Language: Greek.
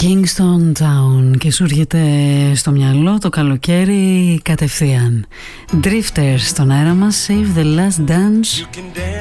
Kingston Town και σου έρχεται στο μυαλό το καλοκαίρι κατευθείαν. Drifters στον αέρα μας, Save the Last Dance